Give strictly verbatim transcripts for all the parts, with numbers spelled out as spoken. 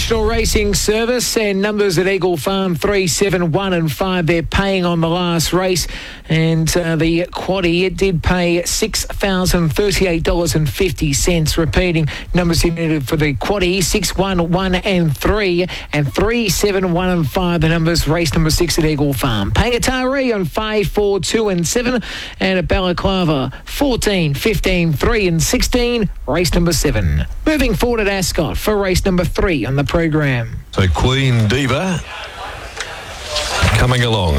National Racing Service and numbers at Eagle Farm three, seven, one and five. They're paying on the last race. And uh, the quaddie, it did pay six thousand thirty-eight dollars and fifty cents. Repeating numbers you needed for the quaddie, six, one, one and three. And three, seven, one and five. The numbers, race number six at Eagle Farm. Pangatari on five, four, two and seven. And at Balaclava, fourteen, fifteen, three and sixteen. Race number seven. Moving forward at Ascot for race number three on the program. So Queen Diva coming along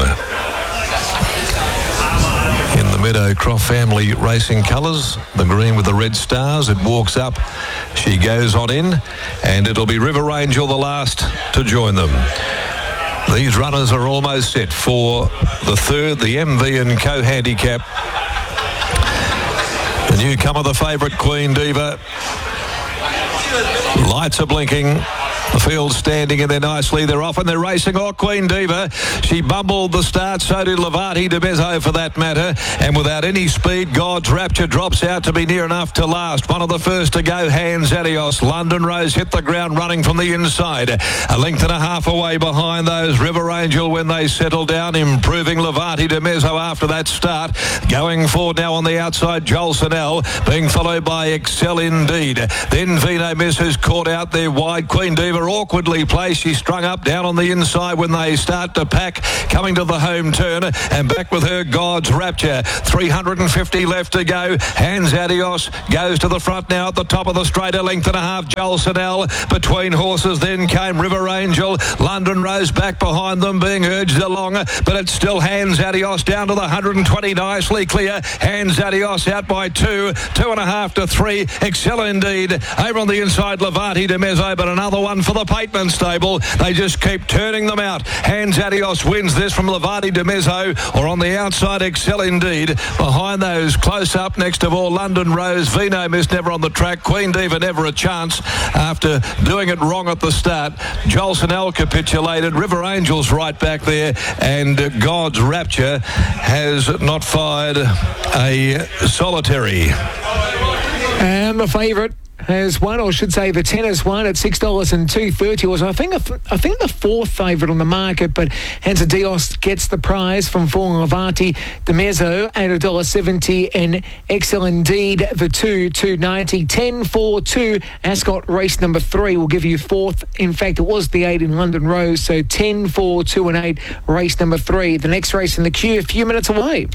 in the Meadowcroft family racing colours, the green with the red stars. It walks up, she goes on in, and it'll be River Angel the last to join them. These runners are almost set for the third, the M V and Co-Handicap. The newcomer, the favourite, Queen Diva. Lights are blinking. The field standing in there nicely. They're off and they're racing. Oh, Queen Diva. She bumbled the start. So did Levati de Mezzo for that matter. And without any speed, God's Rapture drops out to be near enough to last. One of the first to go, Hands Adios. London Rose hit the ground running from the inside. A length and a half away behind those. River Angel when they settle down. Improving Levati de Mezzo after that start. Going forward now on the outside, Joel Snell. Being followed by Excel Indeed. Then Vino Miss has caught out there wide. Queen Diva awkwardly placed. She's strung up down on the inside when they start to pack, coming to the home turn, and back with her God's Rapture. three hundred fifty left to go. Hands Adios goes to the front now at the top of the straight, a length and a half. Joel Snell between horses. Then came River Angel. London Rose back behind them, being urged along, but it's still Hands Adios down to the one hundred twenty, nicely clear. Hands Adios out by two, two and a half to three. Excel Indeed over on the inside, Levati de Mezzo, but another one for the Pateman stable. They just keep turning them out. Hands Adios wins this from Levati de Mezzo, or on the outside, Excel Indeed. Behind those, close up, next of all, London Rose. Vino Miss never on the track. Queen Diva never a chance after doing it wrong at the start. Joel Snell capitulated. River Angel's right back there, and God's Rapture has not fired a solitary. And the favourite has won, or should say the ten has won at six dollars and two thirty. Was I think I think the fourth favourite on the market, but Hands Adios gets the prize from four Levati de Mezzo at one dollar seventy, and Excel Indeed the two, two ninety. ten, four, two. Ascot race number three will give you fourth. In fact, it was the eight in London Rose, so ten, four, two and eight race number three. The next race in the queue a few minutes away.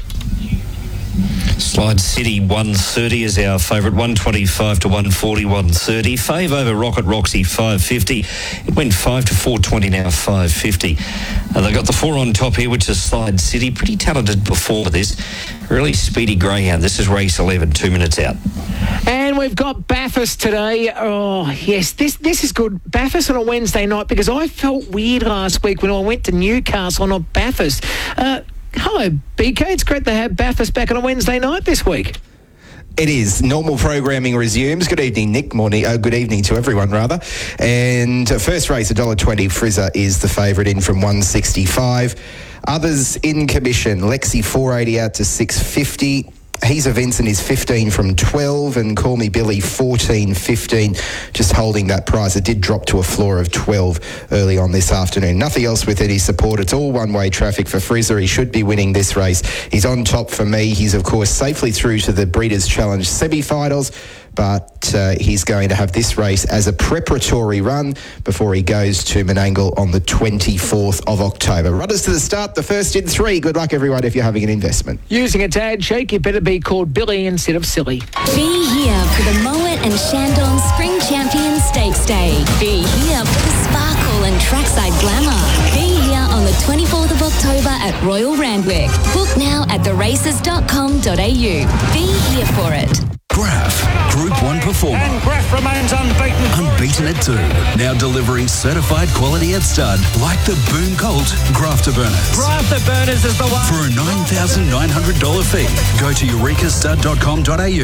Slide City one thirty is our favourite, one twenty-five to one forty, one thirty. Fave over Rocket Roxy five fifty. It went five to four twenty, now five fifty. And they've got the four on top here, which is Slide City. Pretty talented before this. Really speedy greyhound. This is race eleven, two minutes out. And we've got Bathurst today. Oh, yes, this this is good. Bathurst on a Wednesday night, because I felt weird last week when I went to Newcastle, not Bathurst. Uh, hello, B K. It's great to have Bathurst back on a Wednesday night this week. It is. Normal programming resumes. Good evening, Nick. Morning. Uh, good evening to everyone, rather. And uh, first race, one dollar twenty. Frizzer is the favourite in from one sixty-five. Others in commission. Lexi four eighty out to six fifty. Heesa Vincent is fifteen from twelve, and Call Me Billy fourteen fifteen, just holding that price. It did drop to a floor of twelve early on this afternoon. Nothing else with any support. It's all one-way traffic for Frizzer. He should be winning this race. He's on top for me. He's, of course, safely through to the Breeders' Challenge semi-finals, but uh, he's going to have this race as a preparatory run before he goes to Menangle on the twenty-fourth of October. Runners to the start, the first in three. Good luck, everyone, if you're having an investment. Using a dad shake, you better be called Billy instead of Silly. Be here for the Mowat and Shandong Spring Champion Stakes Day. Be here for the sparkle and trackside glamour. Be here on the twenty-fourth of October at Royal Randwick. Book now at the races dot com dot a u. Be here for it. Graf, Group one performer. And Graf remains unbeaten. Unbeaten at two. Now delivering certified quality at stud, like the Boom Colt Grafterburners. Grafterburners is the one. For a nine thousand nine hundred dollars fee, go to eureka stud dot com dot a u.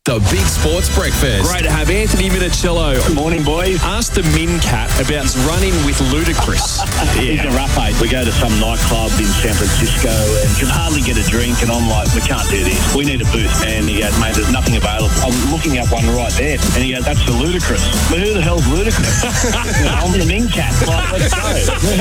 The Big Sports Breakfast. Great to have Anthony Minicello. Good morning, boys. Ask the Min Cat about running with Ludacris. He's a rough eight. We go to some nightclub in San Francisco and can hardly get a drink, and I'm like, we can't do this. We need a booth. And he goes, mate, there's nothing available. I'm looking up one right there. And he goes, that's the Ludacris. But who the hell's Ludacris? You know, I'm the Min Cat. Like, let's go.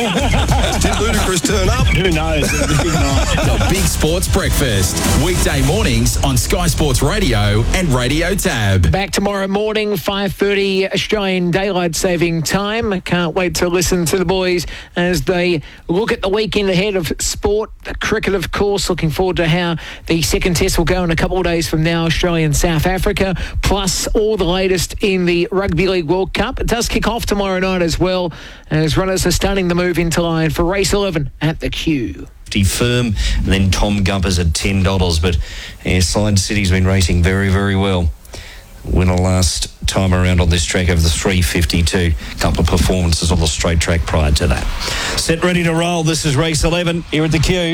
Did Ludacris turn up? Who knows? It was a big night. The Big Sports Breakfast. Weekday mornings on Sky Sports Radio and Radio Tab. Back tomorrow morning, five thirty Australian Daylight Saving Time. Can't wait to listen to the boys as they look at the weekend ahead of sport. The cricket, of course, looking forward to how the second test will go in a couple of days from now, Australia and South Africa, plus all the latest in the Rugby League World Cup. It does kick off tomorrow night as well, as runners are starting the move into line for race eleven at the Q. Firm, and then Tom Gumpers at ten dollars. But yeah, Slide City's been racing very, very well. Winner last time around on this track of the three fifty-two. A couple of performances on the straight track prior to that. Set, ready to roll. This is race eleven here at the Q.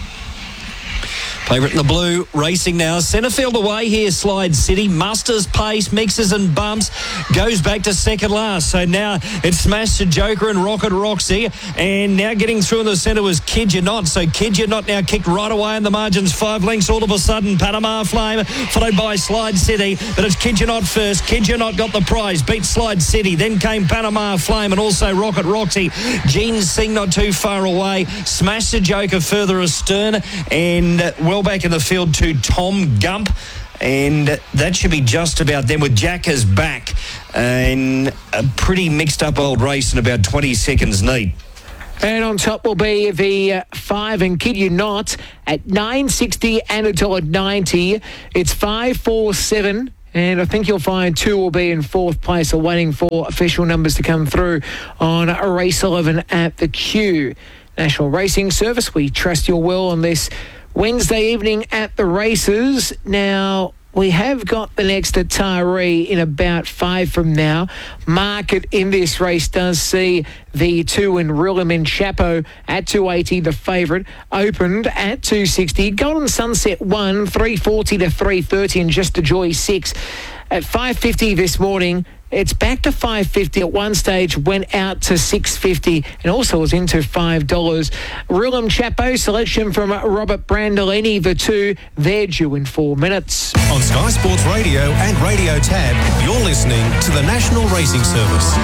Favourite in the blue, racing now. Centre field away here, Slide City. Musters pace, mixes and bumps. Goes back to second last. So now it's Smash the Joker and Rocket Roxy. And now getting through in the centre was Kid You Not. So Kid You Not now kicked right away in the margins. Five lengths all of a sudden. Panama Flame followed by Slide City. But it's Kid You Not first. Kid You Not got the prize. Beat Slide City. Then came Panama Flame and also Rocket Roxy. Gene Singh not too far away. Smash the Joker further astern. And well back in the field to Tom Gump, and that should be just about them with Jackers back, and a pretty mixed up old race in about twenty seconds neat. And on top will be the uh, five and Kid You Not at nine sixty and one dollar ninety. It's five four seven. And I think you'll find two will be in fourth place, or waiting for official numbers to come through on race eleven at the Q. National Racing Service, we trust your will on this Wednesday evening at the races. Now, we have got the next at Taree in about five from now. Market in this race does see the two in Rilliman Chapo at two eighty, the favourite, opened at two sixty. Golden Sunset won three forty to three thirty, and Just a Joy six. At five fifty this morning, it's back to five fifty. At one stage, went out to six fifty and also was into five dollars. Rilliman Chapo, selection from Robert Brandolini, the two, they're due in four minutes. On Sky Sports Radio and Radio Tab, you're listening to the National Racing Service.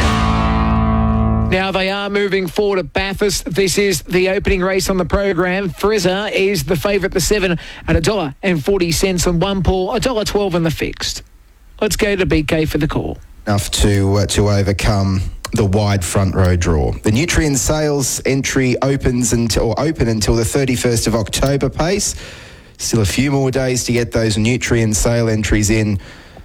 Now they are moving forward at Bathurst. This is the opening race on the program. Frizzer is the favourite, the seven, at a dollar and forty cents on one pool, a dollar twelve in the fixed. Let's go to B K for the call. Enough to uh, to overcome the wide front row draw. The Nutrien sales entry opens until or open until the thirty-first of October pace. Still a few more days to get those Nutrien sale entries in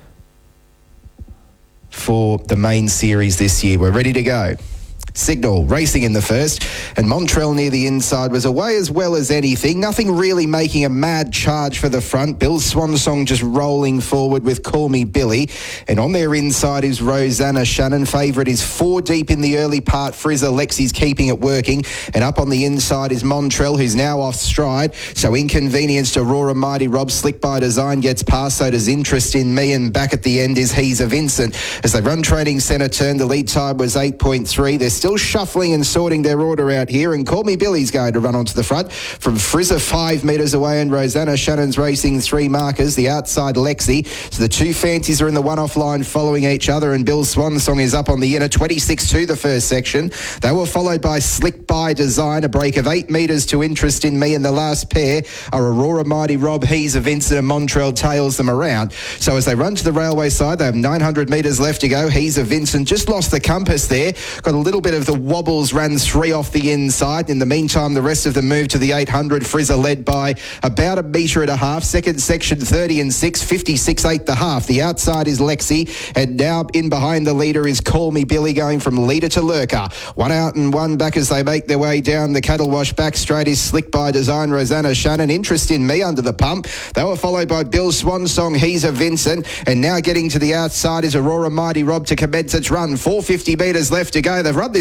for the main series this year. We're ready to go. Signal racing in the first, and Montreal near the inside was away as well as anything. Nothing really making a mad charge for the front. Bill Swansong just rolling forward with Call Me Billy, and on their inside is Rosanna Shannon. Favourite is four deep in the early part. Frizzer Lexi's keeping it working, and up on the inside is Montreal, who's now off stride. So Inconvenienced, Aurora Mighty Rob, Slick by Design gets past. So does Interest in Me, and back at the end is He's a Vincent. As they run Training Centre turn, the lead time was eight point three. They're still shuffling and sorting their order out here, and Call Me Billy's going to run onto the front from Frizzer five metres away, and Rosanna Shannon's racing three markers, the outside Lexi. So the two fancies are in the one-off line following each other, and Bill Swansong is up on the inner, twenty-six to the first section. They were followed by Slick by Design, a break of eight metres to Interest in Me, and the last pair are Aurora Mighty Rob, He's a Vincent, and Montreal tails them around. So as they run to the railway side, they have nine hundred metres left to go. He's a Vincent just lost the compass there, got a little bit of the wobbles, ran three off the inside. In the meantime, the rest of them moved to the eight hundred. Frizzer led by about a metre and a half. Second section, thirty and six, fifty-six eight the half. The outside is Lexi, and now in behind the leader is Call Me Billy, going from leader to lurker. One out and one back as they make their way down the cattle wash. Back straight is Slick by Design, Rosanna Shannon. Interest in Me under the pump. They were followed by Bill Swansong, He's a Vincent, and now getting to the outside is Aurora Mighty Rob to commence its run. four hundred fifty metres left to go. They've run this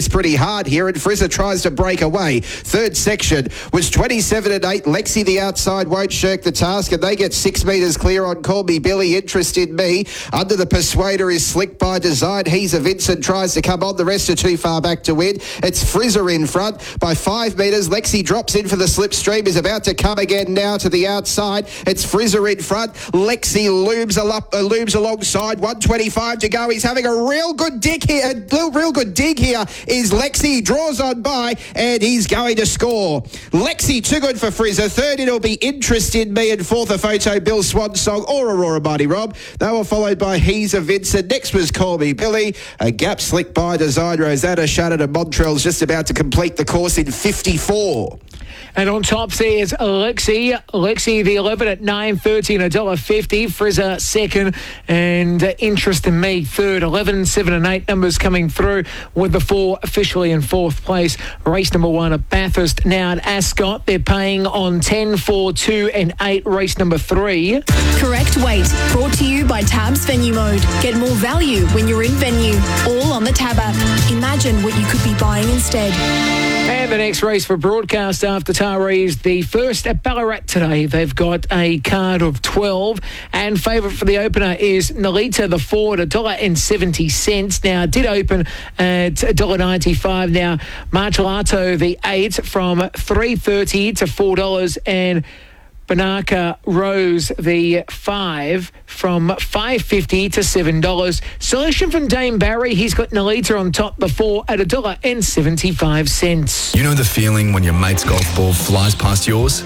this pretty hard here, and Frizzer tries to break away. Third section was twenty-seven and eight. Lexi the outside won't shirk the task, and they get six metres clear on Call Me Billy. Interest in Me. Under the Persuader is Slick by Design. He's a Vincent tries to come on. The rest are too far back to win. It's Frizzer in front by five metres. Lexi drops in for the slipstream, is about to come again now to the outside. It's Frizzer in front. Lexi looms, al- uh, looms alongside. one twenty-five to go. He's having a real good dig here. A real good dig here is Lexi. Draws on by, and he's going to score. Lexi too good for Frizzer. Third, it'll be Interest in Me, and fourth, a photo Bill Swan Song or Aurora Mighty Rob. They were followed by He's a Vincent. Next was Call Me Billy. A Gap Slick by Design. Rosetta Shannon and Montreal's just about to complete the course in fifty-four. And on top there's Lexi. Lexi the eleven at nine thirty and one dollar fifty. Frizzer second, and uh, Interest in Me third. eleven, seven and eight numbers coming through, with the four officially in fourth place. Race number one at Bathurst. Now at Ascot, they're paying on ten, four, two and eight. Race number three. Correct weight. Brought to you by Tab's Venue Mode. Get more value when you're in venue. All on the Tab app. Imagine what you could be buying instead. And the next race for broadcast after Taree is the first at Ballarat today. They've got a card of twelve, and favourite for the opener is Nolita the four at one dollar seventy. Now, did open at one dollar ninety-five. Now, Martelato the eight from three thirty to four dollars, and Banaka Rose the five from five fifty to seven dollars. Selection from Dame Barry. He's got Nolita on top, the four at one dollar seventy-five. You know the feeling when your mate's golf ball flies past yours?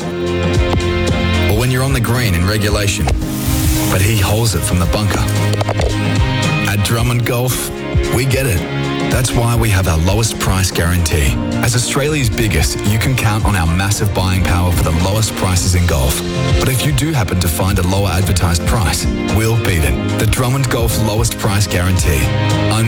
Or when you're on the green in regulation, but he holds it from the bunker? At Drummond Golf, we get it. That's why we have our lowest price guarantee. As Australia's biggest, you can count on our massive buying power for the lowest prices in golf. But if you do happen to find a lower advertised price, we'll beat it. The Drummond Golf lowest price guarantee.